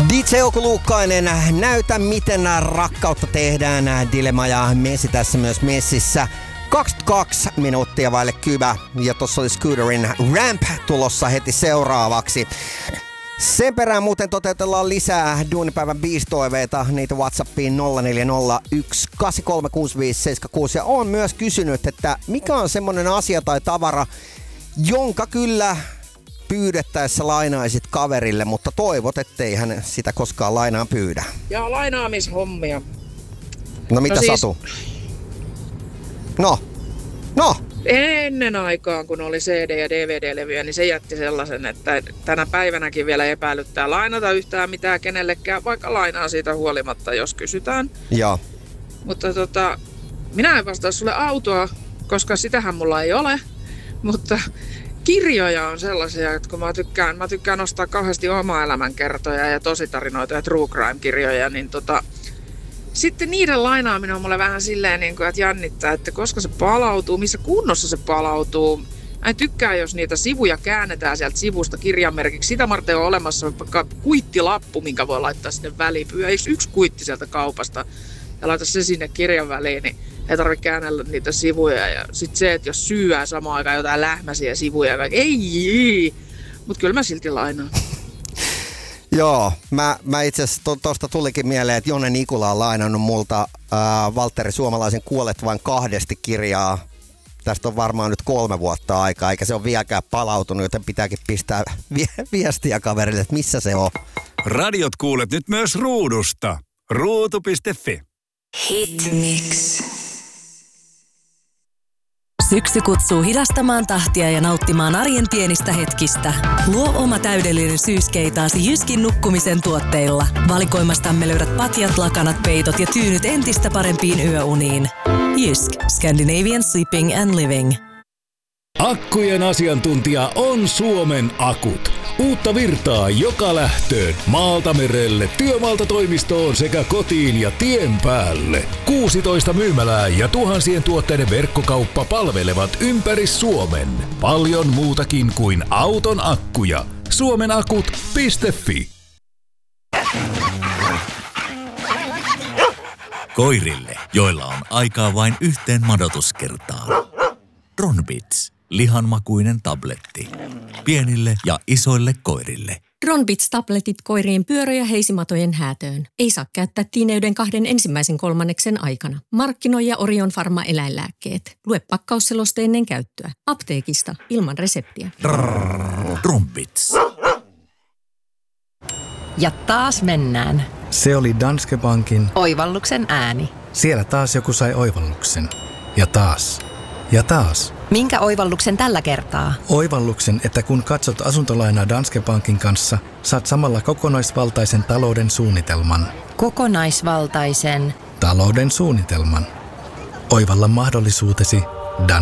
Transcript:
DJ Oku Luukkainen, näytä miten rakkautta tehdään. Dilemma ja Messi tässä myös messissä. 22 minuuttia vaille Kybä ja tossa oli Scooterin Ramp tulossa heti seuraavaksi. Sen perään muuten toteutellaan lisää duunipäivän biistoiveita, niitä WhatsAppiin 0401836576 ja on myös kysynyt, että mikä on semmonen asia tai tavara, jonka kyllä pyydettäessä lainaisit kaverille, mutta toivot, ettei hän sitä koskaan lainaan pyydä. Ja lainaamishommia. No mitä Satu? No. Ennen aikaan, kun oli CD- ja DVD-levyjä, niin se jätti sellaisen, että tänä päivänäkin vielä epäilyttää lainata yhtään mitään kenellekään, vaikka lainaa siitä huolimatta, jos kysytään. Joo. Mutta minä en vastaa sulle autoa, koska sitähän mulla ei ole, mutta kirjoja on sellaisia, että kun mä tykkään ostaa kauheasti omaa elämänkertoja ja tositarinoita ja true crime-kirjoja, niin sitten niiden lainaaminen on mulle vähän silleen, että jännittää, että koska se palautuu, missä kunnossa se palautuu. Mä en tykkää, jos niitä sivuja käännetään sieltä sivusta kirjanmerkiksi. Sitä varten on olemassa vaikka kuittilappu, minkä voi laittaa sinne väliin. Yksi kuitti sieltä kaupasta ja laita se sinne kirjan väliin, niin ei tarvitse käännellä niitä sivuja. Ja sitten se, että jos syyää samaan aikaan jotain lähmäisiä sivuja, ei. Mutta kyllä mä silti lainaan. Joo, mä itse asiassa tuosta tulikin mieleen, että Jonne Nikula on lainannut multa Valtteri Suomalaisen Kuolet vain kahdesti -kirjaa. Tästä on varmaan nyt 3 vuotta aikaa, eikä se ole vieläkään palautunut, joten pitääkin pistää viestiä kaverille, että missä se on. Radiot kuulet nyt myös ruudusta. Ruutu.fi. Hit Mix. Syksy kutsuu hidastamaan tahtia ja nauttimaan arjen pienistä hetkistä. Luo oma täydellinen syyskeitaasi Jyskin nukkumisen tuotteilla. Valikoimastamme löydät patjat, lakanat, peitot ja tyynyt entistä parempiin yöuniin. Jysk. Scandinavian Sleeping and Living. Akkujen asiantuntija on Suomen Akut. Uutta virtaa joka lähtöön, maalta merelle, työmaalta toimistoon sekä kotiin ja tien päälle. 16 myymälää ja tuhansien tuotteiden verkkokauppa palvelevat ympäri Suomen. Paljon muutakin kuin auton akkuja. Suomenakut.fi. Koirille, joilla on aikaa vain yhteen madotuskertaan. Ronbits. Lihanmakuinen tabletti. Pienille ja isoille koirille. Ronbits-tabletit koirien pyörö- ja heisimatojen häätöön. Ei saa käyttää tiineyden 2 ensimmäisen kolmanneksen aikana. Markkinoija Orion Pharma eläinlääkkeet. Lue pakkausseloste ennen käyttöä. Apteekista ilman reseptiä. Ronbits. Ja taas mennään. Se oli Danske Bankin Oivalluksen ääni. Siellä taas joku sai oivalluksen. Ja taas. Ja taas. Minkä oivalluksen tällä kertaa? Oivalluksen, että kun katsot asuntolainaa Danske Bankin kanssa, saat samalla kokonaisvaltaisen talouden suunnitelman. Kokonaisvaltaisen talouden suunnitelman. Oivalla mahdollisuutesi